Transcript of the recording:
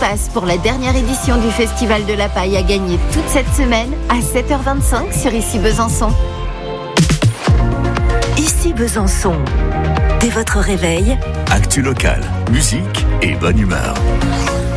passe pour la dernière édition du Festival de la Paille à gagner toute cette semaine à 7h25 sur Ici Besançon. Ici Besançon. Dès votre réveil, actu local, musique et bonne humeur.